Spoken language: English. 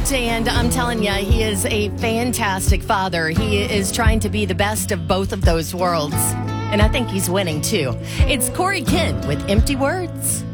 and I'm telling you, he is a fantastic father. He is trying to be the best of both of those worlds, and I think he's winning too. It's Corey Kent with Empty Words.